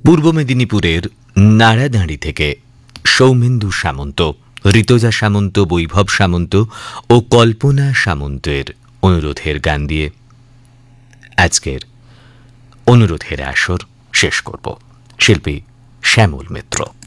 পূর্ব মেদিনীপুরের নাড়াদাঁড়ি থেকে সৌমেন্দু সামন্ত, ঋতজা সামন্ত, বৈভব সামন্ত ও কল্পনা সামন্তের অনুরোধের গান দিয়ে আজকের অনুরোধের আসর শেষ করব। শিল্পী শ্যামল মিত্র।